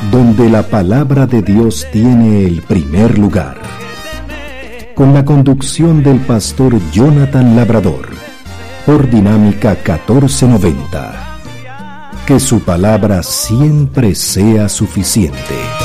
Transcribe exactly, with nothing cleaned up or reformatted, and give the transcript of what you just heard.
donde la palabra de Dios tiene el primer lugar. Con la conducción del pastor Jonathan Labrador, por Dinámica catorce noventa. Que su palabra siempre sea suficiente.